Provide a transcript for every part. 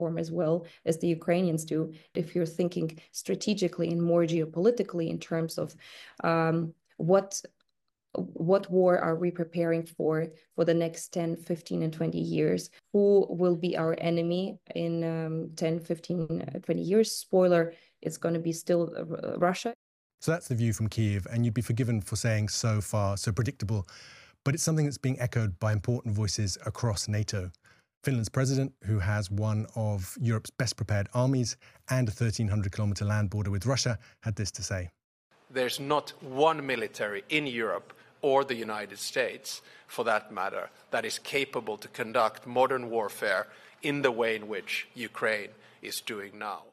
platform as well as the Ukrainians do. If you're thinking strategically and more geopolitically in terms of what war are we preparing for the next 10, 15, and 20 years? Who will be our enemy in 10, 15, 20 years? Spoiler, it's going to be still Russia. So that's the view from Kyiv, and you'd be forgiven for saying so far, so predictable. But it's something that's being echoed by important voices across NATO. Finland's president, who has one of Europe's best prepared armies and a 1,300-kilometre land border with Russia, had this to say. There's not one military in Europe or the United States, for that matter, that is capable to conduct modern warfare in the way in which Ukraine is doing now.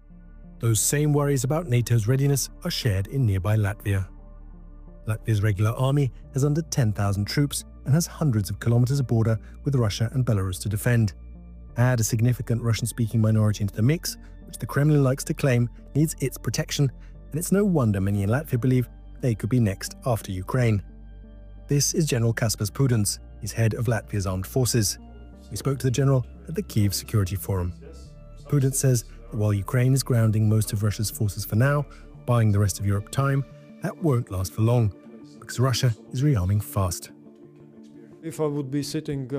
Those same worries about NATO's readiness are shared in nearby Latvia. Latvia's regular army has under 10,000 troops and has hundreds of kilometers of border with Russia and Belarus to defend. Add a significant Russian-speaking minority into the mix, which the Kremlin likes to claim needs its protection, and it's no wonder many in Latvia believe they could be next after Ukraine. This is General Kaspars Pudens. He's head of Latvia's armed forces. We spoke to the general at the Kyiv Security Forum. Pudens says that while Ukraine is grounding most of Russia's forces for now, buying the rest of Europe time, that won't last for long, because Russia is rearming fast. If I would be sitting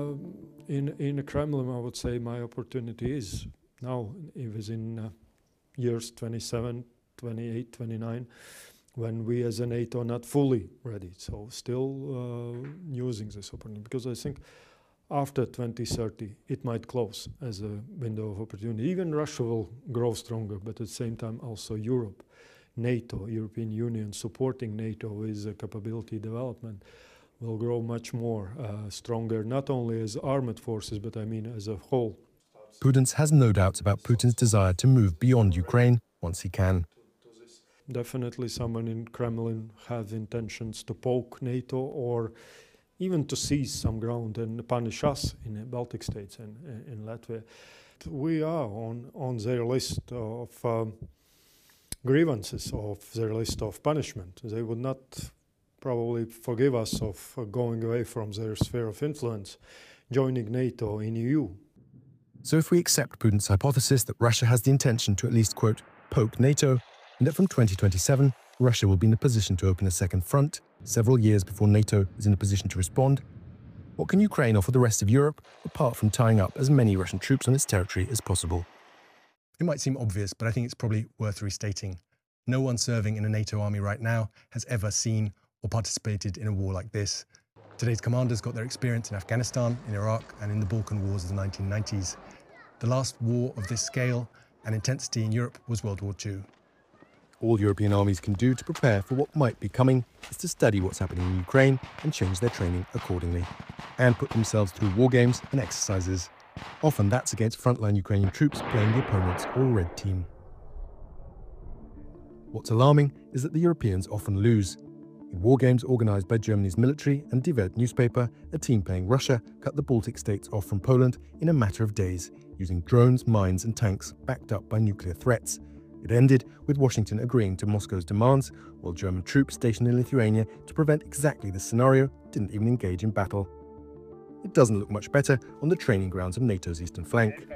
in the Kremlin, I would say my opportunity is now, within years 27, 28, 29, when we as a NATO are not fully ready. So still using this opportunity, because I think after 2030 it might close as a window of opportunity. Even Russia will grow stronger, but at the same time also Europe, NATO, European Union supporting NATO with capability development will grow much more stronger, not only as armed forces, but I mean as a whole. Pudens has no doubts about Putin's desire to move beyond Ukraine once he can. Definitely someone in Kremlin has intentions to poke NATO or even to seize some ground and punish us in the Baltic states and in Latvia. We are on their list of grievances, of their list of punishment. They would not probably forgive us of going away from their sphere of influence, joining NATO in EU. So if we accept Putin's hypothesis that Russia has the intention to at least, quote, poke NATO, and that from 2027, Russia will be in a position to open a second front, several years before NATO is in a position to respond, what can Ukraine offer the rest of Europe, apart from tying up as many Russian troops on its territory as possible? It might seem obvious, but I think it's probably worth restating. No one serving in a NATO army right now has ever seen or participated in a war like this. Today's commanders got their experience in Afghanistan, in Iraq, and in the Balkan Wars of the 1990s. The last war of this scale and intensity in Europe was World War II. All European armies can do to prepare for what might be coming is to study what's happening in Ukraine and change their training accordingly, and put themselves through war games and exercises. Often that's against frontline Ukrainian troops playing the opponent's all red team. What's alarming is that the Europeans often lose. In war games organised by Germany's military and Die Welt newspaper, a team playing Russia cut the Baltic states off from Poland in a matter of days, using drones, mines and tanks backed up by nuclear threats. It ended with Washington agreeing to Moscow's demands, while German troops stationed in Lithuania to prevent exactly this scenario didn't even engage in battle. It doesn't look much better on the training grounds of NATO's eastern flank.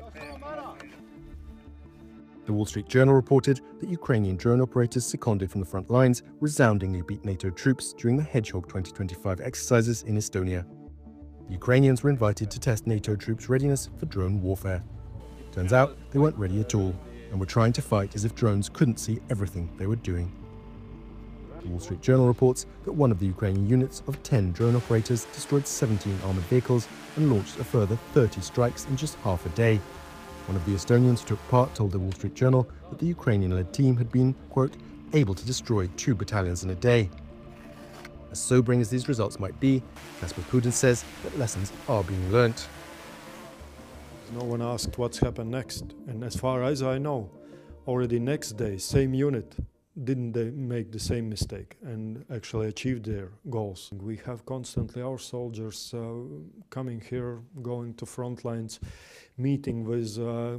The Wall Street Journal reported that Ukrainian drone operators seconded from the front lines resoundingly beat NATO troops during the Hedgehog 2025 exercises in Estonia. The Ukrainians were invited to test NATO troops' readiness for drone warfare. Turns out they weren't ready at all, and were trying to fight as if drones couldn't see everything they were doing. The Wall Street Journal reports that one of the Ukrainian units of 10 drone operators destroyed 17 armoured vehicles and launched a further 30 strikes in just half a day. One of the Estonians who took part told the Wall Street Journal that the Ukrainian-led team had been, quote, able to destroy 2 battalions in a day. As sobering as these results might be, Kaspars Pudens says that lessons are being learnt. No one asked what's happened next, and as far as I know, already next day, same unit, didn't they make the same mistake and actually achieve their goals. We have constantly our soldiers coming here, going to front lines, meeting with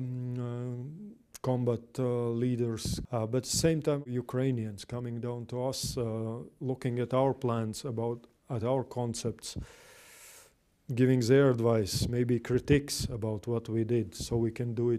combat leaders, but at the same time Ukrainians coming down to us, looking at our plans, at our concepts, giving their advice, maybe critiques about what we did, so we can do it